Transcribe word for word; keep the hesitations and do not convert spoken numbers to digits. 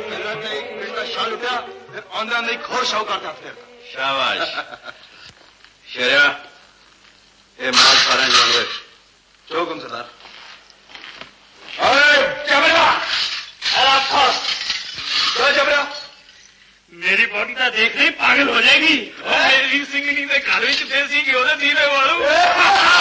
ਪਹਿਲਾਂ ਤੇ ਇੱਕ ਦਾ ਸ਼ਾਲ ਉੱਠਿਆ ਫਿਰ ਆਉਂਦਾ ਨਹੀਂ ਖੋਰ ਸ਼ਾਉ ਕਰਦਾ ਫਿਰ ਸ਼ਾਬਾਸ਼ ਸ਼ੇਰਿਆ ਇਹ ਮਾਲ ਸਾਰਿਆਂ ਜਾਂਦੇ ਚੋਕਮ ਸਰਦਾਰ ਓਏ ਜਬਰਾ ਐਲਾ ਖਾਸ ਜੋ ਜਬਰਾ ਮੇਰੀ ਬੋਡੀ ਤਾਂ ਦੇਖ ਲਈ ਪਾਗਲ ਹੋ ਜਾਏਗੀ ਉਹ ਮੇਰੀ ਸਿੰਘਣੀ ਦੇ ਘਰ ਵਿੱਚ ਫੇਰ ਸੀ ਕਿ ਉਹਦੇ ਦੀਵੇ ਵਾਲੂ